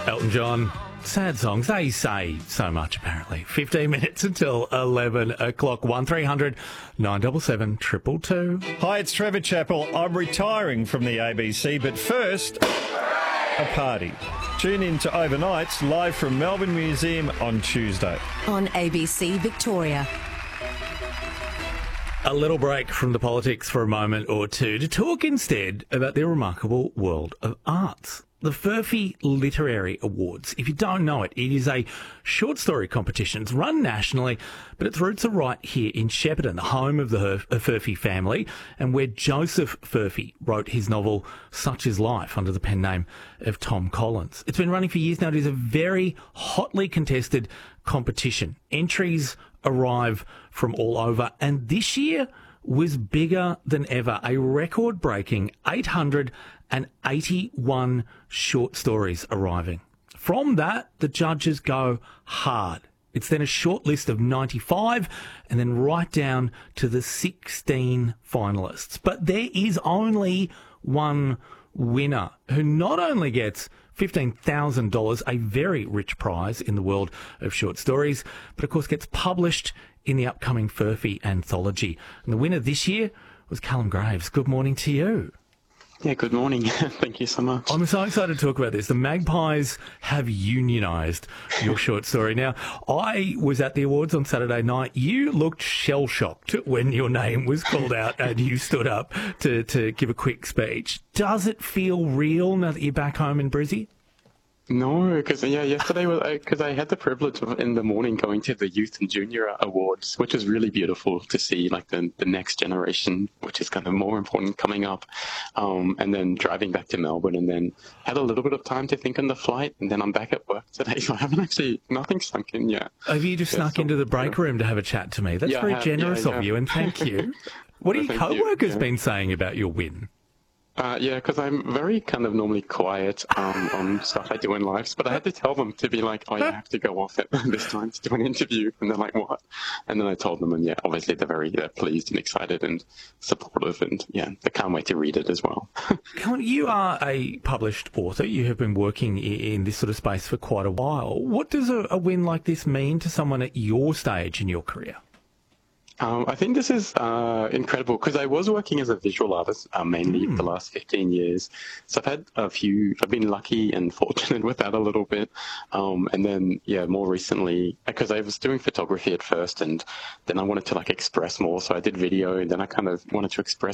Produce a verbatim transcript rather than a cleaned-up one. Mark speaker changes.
Speaker 1: Elton John, sad songs. They say so much, apparently. fifteen minutes until eleven o'clock. one three hundred nine seven seven two two two.
Speaker 2: Hi, it's Trevor Chappell. I'm retiring from the A B C, but first, a party. Tune in to Overnights, live from Melbourne Museum on Tuesday.
Speaker 3: On A B C Victoria.
Speaker 1: A little break from the politics for a moment or two to talk instead about the remarkable world of arts. The Furphy Literary Awards. If you don't know it, it is a short story competition. It's run nationally, but its roots are right here in Shepparton, the home of the Herf- Furphy family, and where Joseph Furphy wrote his novel Such Is Life under the pen name of Tom Collins. It's been running for years now. It is a very hotly contested competition. Entries arrive from all over, and this year was bigger than ever. A record-breaking eight hundred eighty-one short stories arriving. From that, the judges go hard. It's then a short list of ninety-five and then right down to the sixteen finalists. But there is only one winner who not only gets fifteen thousand dollars, a very rich prize in the world of short stories, but of course gets published in the upcoming Furphy anthology. And the winner this year was Callum Graves. Good morning to you.
Speaker 4: Yeah, good morning. Thank you so much.
Speaker 1: I'm so excited to talk about this. The Magpies have unionised your short story. Now, I was at the awards on Saturday night. You looked shell-shocked when your name was called out and you stood up to, to give a quick speech. Does it feel real now that you're back home in Brizzy?
Speaker 4: No, because yeah, yesterday was because I, I had the privilege of in the morning going to the Youth and Junior Awards, which was really beautiful to see, like the the next generation, which is kind of more important coming up, um, and then driving back to Melbourne, and then had a little bit of time to think on the flight, and then I'm back at work today, so I haven't actually nothing sunk in yet.
Speaker 1: Have you just
Speaker 4: yeah,
Speaker 1: snuck
Speaker 4: so,
Speaker 1: into the break
Speaker 4: yeah.
Speaker 1: room to have a chat to me? That's
Speaker 4: Yeah,
Speaker 1: very
Speaker 4: have,
Speaker 1: generous
Speaker 4: yeah,
Speaker 1: of
Speaker 4: yeah.
Speaker 1: you, and thank you. What
Speaker 4: Well,
Speaker 1: have your
Speaker 4: thank you,
Speaker 1: co-workers
Speaker 4: yeah.
Speaker 1: been saying about your win?
Speaker 4: Uh, yeah, because I'm very kind of normally quiet um, on stuff I do in life, but I had to tell them to be like, oh, you have to go off it this time to do an interview. And they're like, what? And then I told them, and yeah, obviously they're very uh, pleased and excited and supportive, and yeah, they can't wait to read it as well.
Speaker 1: Callum, you are a published author. You have been working i- in this sort of space for quite a while. What does a, a win like this mean to someone at your stage in your career?
Speaker 4: Um, I think this is uh, incredible because I was working as a visual artist uh, mainly
Speaker 1: Mm.
Speaker 4: the last fifteen years. So I've had a few, I've been lucky and fortunate with that a little bit. Um, and then, yeah, more recently, because I was doing photography at first and then I wanted to like express more. So I did video and then I kind of wanted to express